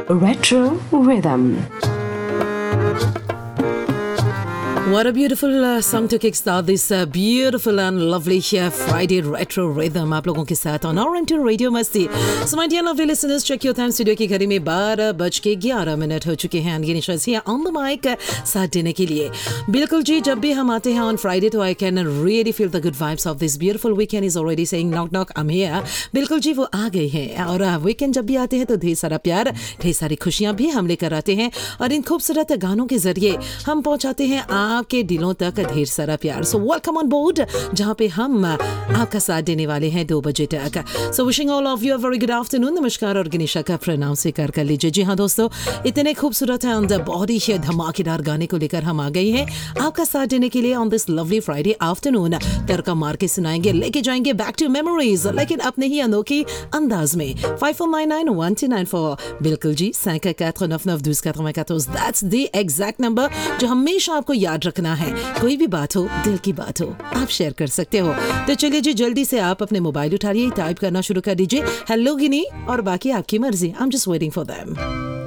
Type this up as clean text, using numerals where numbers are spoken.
Retro Rhythm. What a beautiful song to kickstart this beautiful and lovely Friday retro rhythm आप लोगों के साथ on RM2 Radio मस्ती. So my dear lovely listeners, check your time. Studio की घड़ी में 12:11 हो चुके हैं. अंगिनी Shaz here on the mic साथ देने के लिए. बिल्कुल जी, जब भी हम आते हैं on Friday तो I can really feel the good vibes of this beautiful weekend is already saying knock knock I'm here. बिल्कुल जी, वो आ गए हैं और weekend जब भी आते हैं तो ढेर सारा प्यार, ढेर सारी खुशियाँ भी हम लेकर आते हैं और इन खूबसूरत गानों के जरिए हम पहुँचाते हैं आपके दिलों तक ढेर सारा प्यार. सो वेलकम ऑन बोर्ड, जहाँ पे हम आपका साथ देने वाले हैं 2 बजे तक. So wishing all of you a very good afternoon. नमस्कार और गनीशा का प्रणाम स्वीकार कर लीजिए. जी हाँ दोस्तों, इतने खूबसूरत एंड बहुत ही धमाकेदार गाने को लेकर हम आ गए हैं आपका साथ देने के लिए on this lovely Friday afternoon. तड़का मार के सुनाएंगे, लेके जाएंगे बैक टू मेमोरीज, लेकिन अपने ही अनोखी अंदाज में. 5499-1294 बिल्कुल जी, 5499-1294. दैट्स द एग्जैक्ट नंबर जो हमेशा आपको याद रखना है. कोई भी बात हो, दिल की बात हो, आप शेयर कर सकते हो. तो चलिए जी, जल्दी से आप अपने मोबाइल उठाइए, टाइप करना शुरू कर दीजिए हेलो गिनी और बाकी आपकी मर्जी. I am just waiting for them.